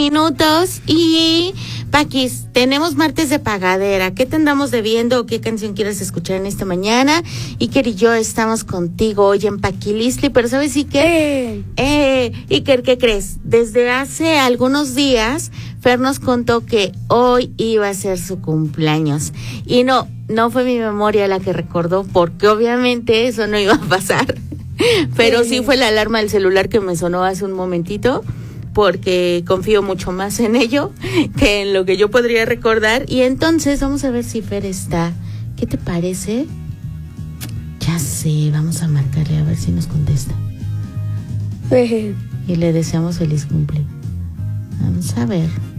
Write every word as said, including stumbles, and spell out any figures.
Minutos y Paquis, tenemos martes de pagadera. ¿Qué te andamos debiendo o qué canción quieres escuchar en esta mañana? Iker y yo estamos contigo hoy en Paquilistli, pero ¿sabes, Iker? Eh. Eh, Iker, ¿qué crees? Desde hace algunos días, Fer nos contó que hoy iba a ser su cumpleaños. Y no, no fue mi memoria la que recordó, porque obviamente eso no iba a pasar. Pero sí fue la alarma del celular que me sonó hace un momentito, porque confío mucho más en ello que en lo que yo podría recordar. Y entonces vamos a ver si Fer está. ¿Qué te parece? Ya sé, vamos a marcarle a ver si nos contesta. Y le deseamos feliz cumple. Vamos a ver.